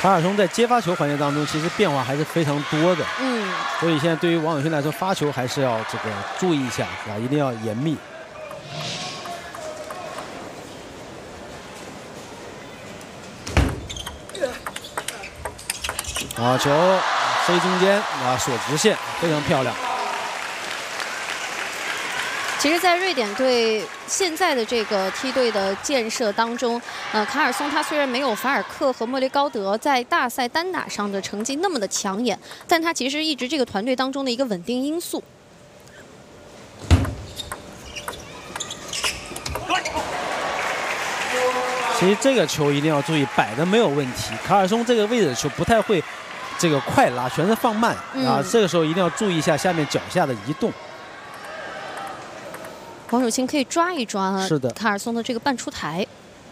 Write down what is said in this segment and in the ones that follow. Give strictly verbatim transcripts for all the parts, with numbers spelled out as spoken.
卡尔松在接发球环节当中，其实变化还是非常多的。 嗯， 所以现在对于王友勋来说，发球还是要这个注意一下，是吧？一定要严密。啊，球飞中间啊，锁直线，非常漂亮。 其实，在瑞典队现在的这个梯队的建设当中，呃，卡尔松他虽然没有法尔克和莫雷高德在大赛单打上的成绩那么的抢眼，但他其实一直这个团队当中的一个稳定因素。 其实这个球一定要注意，摆的没有问题。卡尔松这个位置的球不太会这个快拉，全是放慢、嗯、啊。这个时候一定要注意一下下面脚下的移动。 王楚钦可以抓一抓， 是的， 卡尔松的这个半出台，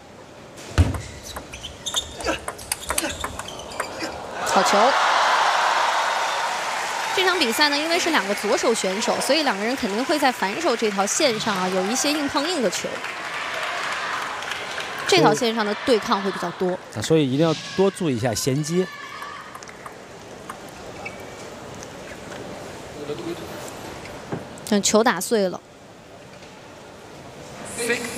好球。这场比赛呢，因为是两个左手选手，所以两个人肯定会在反手这条线上啊有一些硬碰硬的球。这条线上的对抗会比较多， 啊，所以一定要多注意一下衔接。 嗯，球打碎了。